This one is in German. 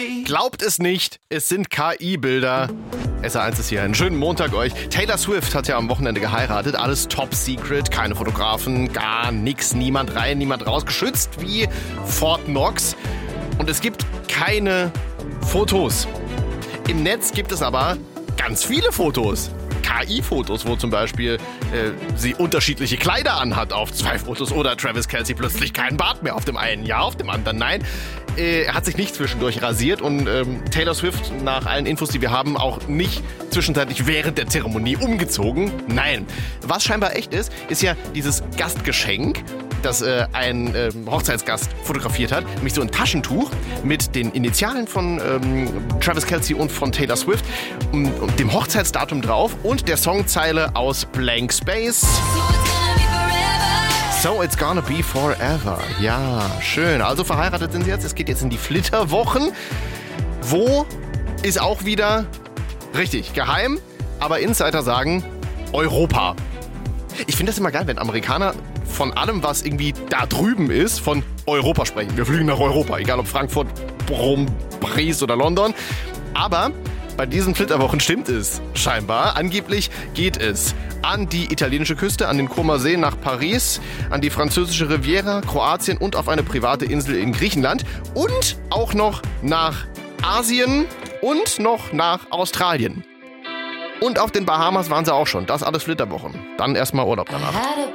Glaubt es nicht, es sind KI-Bilder. SR1 ist hier. Einen schönen Montag euch. Taylor Swift hat ja am Wochenende geheiratet. Alles top secret, keine Fotografen, gar nix, niemand rein, niemand raus. Geschützt wie Fort Knox. Und es gibt keine Fotos. Im Netz gibt es aber ganz viele Fotos. KI-Fotos, wo zum Beispiel sie unterschiedliche Kleider anhat auf 2 Fotos oder Travis Kelce plötzlich keinen Bart mehr auf dem einen, ja, auf dem anderen nein. Er hat sich nicht zwischendurch rasiert und Taylor Swift, nach allen Infos, die wir haben, auch nicht zwischenzeitlich während der Zeremonie umgezogen. Nein. Was scheinbar echt ist, ist ja dieses Gastgeschenk, das ein Hochzeitsgast fotografiert hat, nämlich so ein Taschentuch mit den Initialen von Travis Kelce und von Taylor Swift und dem Hochzeitsdatum drauf und der Songzeile aus Blank Space. So it's gonna be forever. Ja, schön. Also verheiratet sind sie jetzt. Es geht jetzt in die Flitterwochen. Wo ist auch wieder richtig geheim, aber Insider sagen Europa. Ich finde das immer geil, wenn Amerikaner von allem, was irgendwie da drüben ist, von Europa sprechen. Wir fliegen nach Europa, egal ob Frankfurt, Rom, Paris oder London. Aber bei diesen Flitterwochen stimmt es scheinbar. Angeblich geht es an die italienische Küste, an den Comer See nach Paris, an die französische Riviera, Kroatien und auf eine private Insel in Griechenland und auch noch nach Asien und noch nach Australien. Und auf den Bahamas waren sie auch schon. Das alles Flitterwochen. Dann erstmal Urlaub danach.